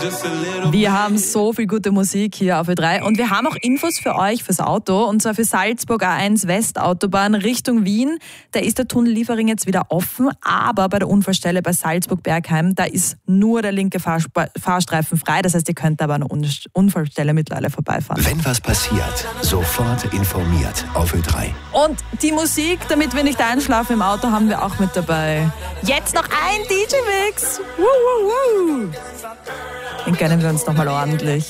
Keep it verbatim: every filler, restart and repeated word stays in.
Wir haben so viel gute Musik hier auf Ö drei und wir haben auch Infos für euch fürs Auto und zwar für Salzburg A eins Westautobahn Richtung Wien. Da ist der Tunnel Liefering jetzt wieder offen, aber bei der Unfallstelle bei Salzburg-Bergheim, da ist nur der linke Fahrsp- Fahrstreifen frei. Das heißt, ihr könnt aber an der Un- Unfallstelle mittlerweile vorbeifahren. Wenn was passiert, sofort informiert auf Ö drei. Und die Musik, damit wir nicht einschlafen im Auto, haben wir auch mit dabei. Jetzt noch ein D J-Mix. Woo, woo, woo. Den gönnen wir uns nochmal ordentlich.